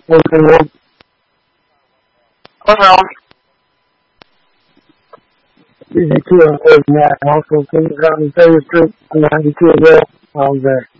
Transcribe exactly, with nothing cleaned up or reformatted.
Okay, well, well, fifty-two and thirty-nine. Also, King County thirty Street, ninety-two as well. I was there.